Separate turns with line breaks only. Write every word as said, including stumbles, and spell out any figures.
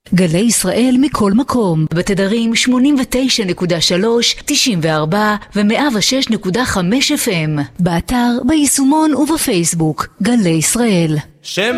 גלי ישראל מכל מקום, בתדרים שמונים ותשע נקודה שלוש, תשעים וארבע ו-מאה ושש נקודה חמש אף אם, באתר, ביישומון ובפייסבוק. גלי ישראל. שם